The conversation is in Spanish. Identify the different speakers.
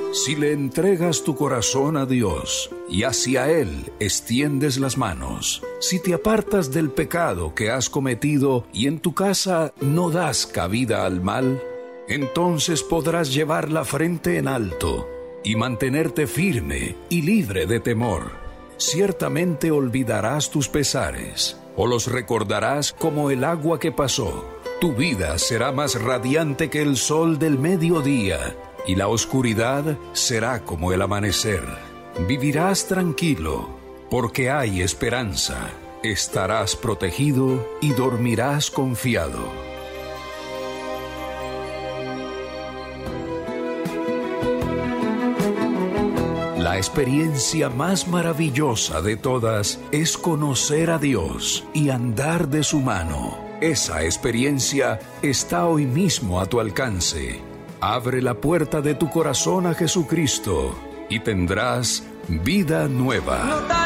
Speaker 1: Si le entregas tu corazón a Dios y hacia Él extiendes las manos, si te apartas del pecado que has cometido y en tu casa no das cabida al mal, entonces podrás llevar la frente en alto y mantenerte firme y libre de temor. Ciertamente olvidarás tus pesares o los recordarás como el agua que pasó. Tu vida será más radiante que el sol del mediodía y la oscuridad será como el amanecer. Vivirás tranquilo porque hay esperanza. Estarás protegido y dormirás confiado. La experiencia más maravillosa de todas es conocer a Dios y andar de su mano. Esa experiencia está hoy mismo a tu alcance. Abre la puerta de tu corazón a Jesucristo y tendrás vida nueva.